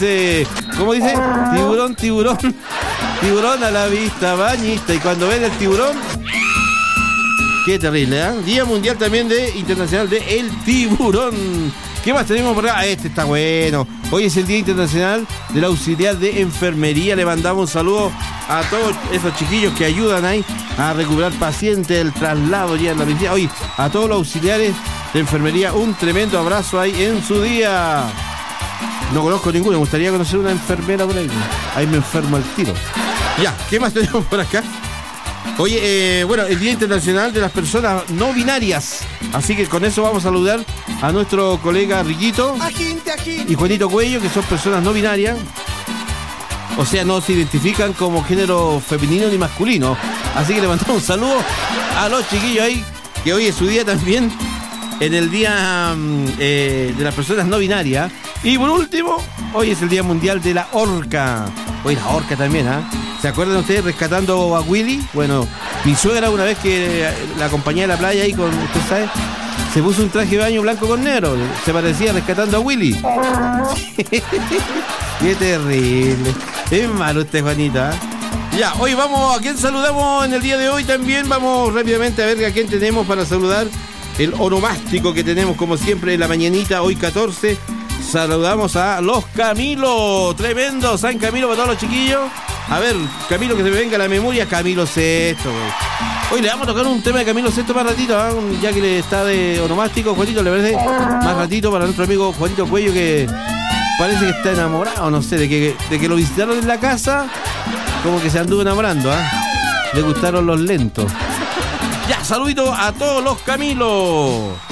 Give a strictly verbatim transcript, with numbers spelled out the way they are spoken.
Eh, ¿Cómo dice? Tiburón, tiburón, tiburón a la vista, bañista. Y cuando ven el tiburón, qué terrible, ¿eh? Día Mundial también de Internacional de El Tiburón. ¿Qué más tenemos por acá? Ah, este está bueno. Hoy es el Día Internacional del Auxiliar de Enfermería. Le mandamos un saludo a todos esos chiquillos que ayudan ahí a recuperar pacientes, el traslado ya en la medicina. Hoy, a todos los auxiliares de enfermería, un tremendo abrazo ahí en su día. No conozco ninguno, me gustaría conocer una enfermera por ahí. Ahí me enfermo al tiro. Ya, ¿qué más tenemos por acá? Oye, eh, bueno, el Día Internacional de las Personas No Binarias. Así que con eso vamos a saludar a nuestro colega Riquito y Juanito Cuello, que son personas no binarias. O sea, no se identifican como género femenino ni masculino. Así que le mandamos un saludo a los chiquillos ahí, que hoy es su día también, en el Día eh, de las Personas No Binarias. Y por último, hoy es el Día Mundial de la Orca. Hoy la orca también, ¿ah? ¿eh? ¿Se acuerdan ustedes rescatando a Willy? Bueno, mi suegra una vez que la acompañé a la playa ahí con, usted sabe, se puso un traje de baño blanco con negro. Se parecía rescatando a Willy. Qué terrible. Es malo este Juanita, ¿eh? Ya, hoy vamos, ¿a quién saludamos en el día de hoy también? Vamos rápidamente a ver a quién tenemos para saludar. El onomástico que tenemos como siempre en la mañanita, hoy catorce. Saludamos a los Camilo, tremendo San Camilo para todos los chiquillos. A ver, Camilo, que se me venga a la memoria, Camilo Sesto. Hoy le vamos a tocar un tema de Camilo Sesto más ratito, ¿eh? Ya que le está de onomástico, Juanito, le parece más ratito para nuestro amigo Juanito Cuello, que parece que está enamorado, no sé, de que, de que lo visitaron en la casa, como que se anduvo enamorando, ¿eh? Le gustaron los lentos. Ya, saludito a todos los Camilos.